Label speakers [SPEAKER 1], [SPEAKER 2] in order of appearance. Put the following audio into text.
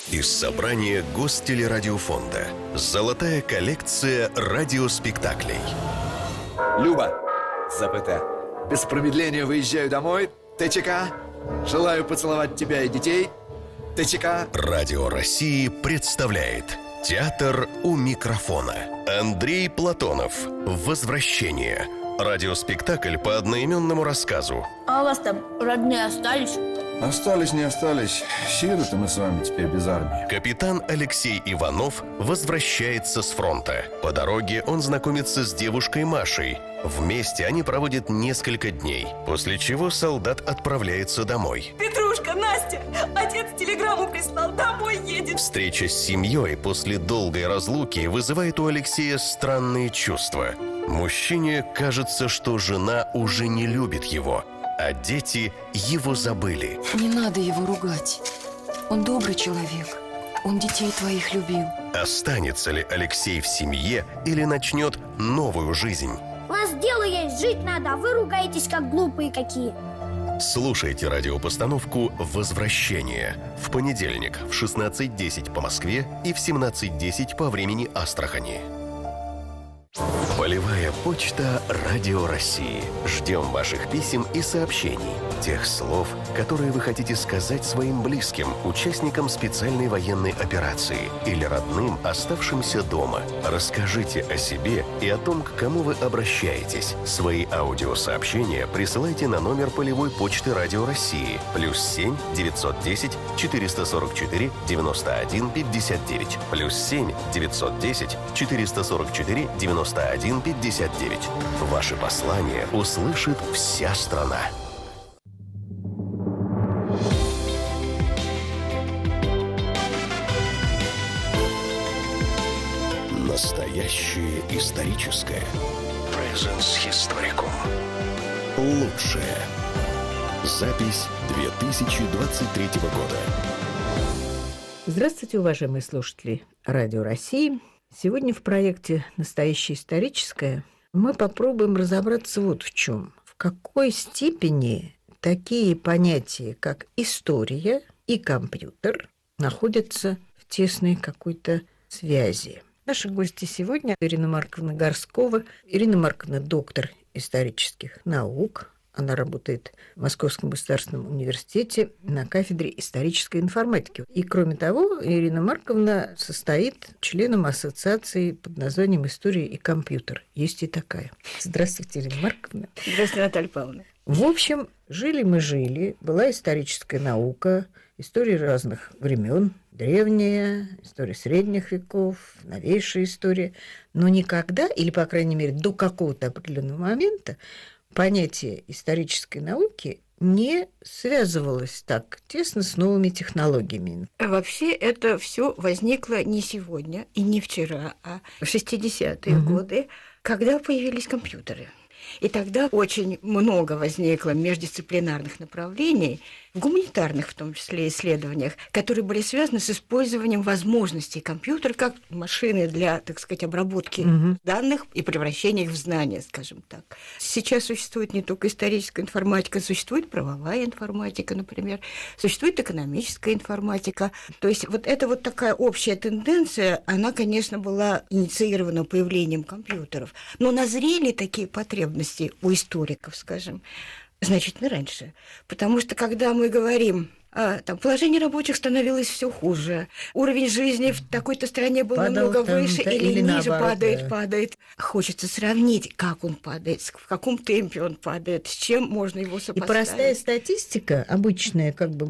[SPEAKER 1] Из собрания Гостелерадиофонда. Золотая коллекция радиоспектаклей.
[SPEAKER 2] Люба, ЗПТ, без промедления выезжаю домой. ТЧК, желаю поцеловать тебя и детей. ТЧК.
[SPEAKER 1] Радио России представляет «Театр у микрофона». Андрей Платонов. «Возвращение». Радиоспектакль по одноименному рассказу.
[SPEAKER 3] А у вас там родные остались?
[SPEAKER 4] Остались, не остались. Сироты мы с вами теперь без армии.
[SPEAKER 1] Капитан Алексей Иванов возвращается с фронта. По дороге он знакомится с девушкой Машей. Вместе они проводят несколько дней, после чего солдат отправляется домой.
[SPEAKER 5] Петрушка, Настя, отец телеграмму прислал, домой едет.
[SPEAKER 1] Встреча с семьей после долгой разлуки вызывает у Алексея странные чувства. Мужчине кажется, что жена уже не любит его, а дети его забыли.
[SPEAKER 6] Не надо его ругать. Он добрый человек. Он детей твоих любил.
[SPEAKER 1] Останется ли Алексей в семье или начнет новую жизнь?
[SPEAKER 3] У нас дело есть, жить надо, а вы ругаетесь, как глупые какие.
[SPEAKER 1] Слушайте радиопостановку «Возвращение» в понедельник в 16:10 по Москве и в 17:10 по времени Астрахани. Полевая почта Радио России. Ждем ваших писем и сообщений. Тех слов, которые вы хотите сказать своим близким, участникам специальной военной операции или родным, оставшимся дома. Расскажите о себе и о том, к кому вы обращаетесь. Свои аудиосообщения присылайте на номер полевой почты Радио России +7 910 444 91 59 +7 910 444 91 59. Ваши послания услышит вся страна. Настоящее историческое. Presence Historicum. Лучшее. Запись 2023 года.
[SPEAKER 7] Здравствуйте, уважаемые слушатели Радио России. Сегодня в проекте «Настоящее историческое» мы попробуем разобраться вот в чем. В какой степени такие понятия, как история и компьютер, находятся в тесной какой-то связи. Наши гости сегодня Ирина Марковна Горскова. Ирина Марковна – доктор исторических наук. Она работает в Московском государственном университете на кафедре исторической информатики. И, кроме того, Ирина Марковна состоит членом ассоциации под названием «История и компьютер». Есть и такая. Здравствуйте, Ирина Марковна.
[SPEAKER 5] Здравствуйте, Наталья Павловна.
[SPEAKER 7] В общем, жили мы жили, была историческая наука, истории разных времен, древняя, история средних веков, новейшая история. Но никогда, или, по крайней мере, до какого-то определенного момента, понятие исторической науки не связывалось так тесно с новыми технологиями.
[SPEAKER 5] Вообще это все возникло не сегодня и не вчера, а в 60-е годы, когда появились компьютеры. И тогда очень много возникло междисциплинарных направлений, в гуманитарных в том числе исследованиях, которые были связаны с использованием возможностей компьютера как машины для, так сказать, обработки данных и превращения их в знания, скажем так. Сейчас существует не только историческая информатика, существует правовая информатика, например, существует экономическая информатика. То есть вот эта вот такая общая тенденция, она, конечно, была инициирована появлением компьютеров, но назрели такие потребности у историков, скажем, значительно раньше. Потому что, когда мы говорим, положение рабочих становилось все хуже, уровень жизни в такой-то стране был намного выше или ниже,
[SPEAKER 7] наоборот,
[SPEAKER 5] падает. Хочется сравнить, как он падает, в каком темпе он падает, с чем можно его сопоставить.
[SPEAKER 7] И простая статистика, обычная, как бы